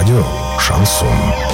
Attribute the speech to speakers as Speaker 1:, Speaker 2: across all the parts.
Speaker 1: Радио «Шансон».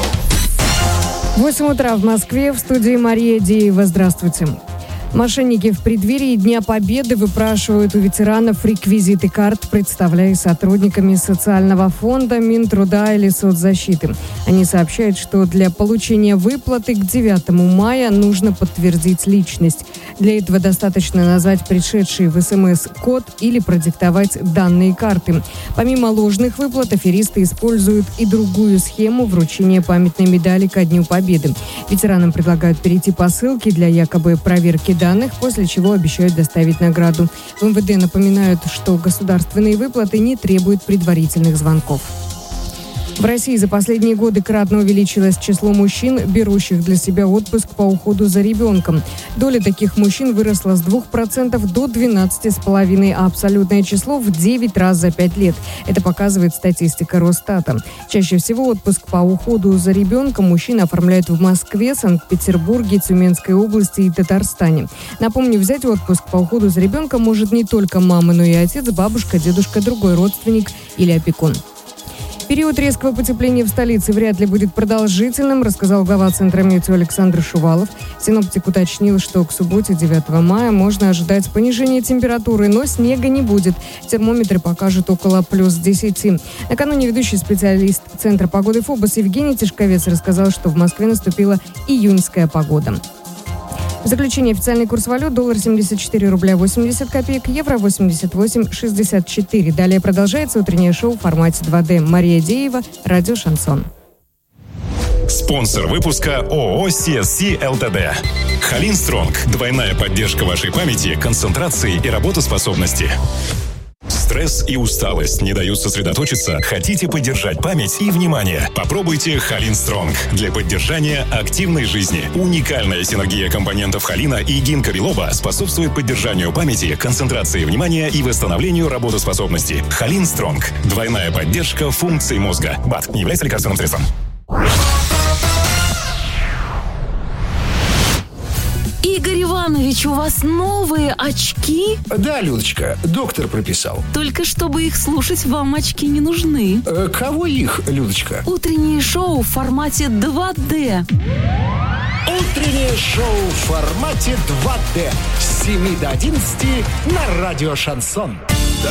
Speaker 2: 8 утра в Москве, в студии Мария Деева. Здравствуйте. Мошенники в преддверии Дня Победы выпрашивают у ветеранов реквизиты карт, представляя сотрудниками социального фонда, Минтруда или соцзащиты. Они сообщают, что для получения выплаты к 9 мая нужно подтвердить личность. Для этого достаточно назвать пришедший в СМС код или продиктовать данные карты. Помимо ложных выплат, аферисты используют и другую схему вручения памятной медали ко Дню Победы. Ветеранам предлагают перейти по ссылке для якобы проверки данных, после чего обещают доставить награду. В МВД напоминают, что государственные выплаты не требуют предварительных звонков. В России за последние годы кратно увеличилось число мужчин, берущих для себя отпуск по уходу за ребенком. Доля таких мужчин выросла с 2% до 12,5%, а абсолютное число в 9 раз за 5 лет. Это показывает статистика Росстата. Чаще всего отпуск по уходу за ребенком мужчины оформляют в Москве, Санкт-Петербурге, Тюменской области и Татарстане. Напомню, взять отпуск по уходу за ребенком может не только мама, но и отец, бабушка, дедушка, другой родственник или опекун. Период резкого потепления в столице вряд ли будет продолжительным, рассказал глава Центрометео Александр Шувалов. Синоптик уточнил, что к субботе 9 мая можно ожидать понижения температуры, но снега не будет. Термометры покажут около плюс 10. Накануне ведущий специалист Центра погоды ФОБОС Евгений Тишковец рассказал, что в Москве наступила июньская погода. В заключение официальный курс валют: доллар 74 рубля 80 копеек, евро 88,64. Далее продолжается утреннее шоу в формате 2D. Мария Деева, радио «Шансон».
Speaker 3: Спонсор выпуска ООО CSC ЛТД. Халин Стронг. Двойная поддержка вашей памяти, концентрации и работоспособности. Стресс и усталость не дают сосредоточиться? Хотите поддержать память и внимание? Попробуйте Халин Стронг для поддержания активной жизни. Уникальная синергия компонентов холина и гинкобилоба способствует поддержанию памяти, концентрации внимания и восстановлению работоспособности. Халин Стронг. Двойная поддержка функций мозга. БАД не является лекарственным средством.
Speaker 4: Игорь Иванович, у вас новые очки?
Speaker 1: Да, Людочка, доктор прописал.
Speaker 4: Только чтобы их слушать, вам очки не нужны.
Speaker 1: Кого их, Людочка?
Speaker 4: Утреннее шоу в формате 2D.
Speaker 5: Утреннее шоу в формате 2D с 7 до 11 на радио «Шансон».